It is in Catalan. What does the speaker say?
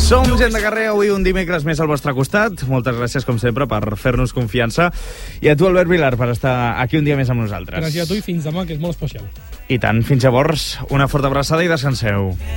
Som gent de carrer, avui un dimecres més al vostre costat. Moltes gràcies, com sempre, per fer-nos confiança. I a tu, Albert Vilar, per estar aquí un dia més amb nosaltres. Gràcies a tu i fins demà, que és molt especial. I tant, fins llavors, una forta abraçada i descanseu.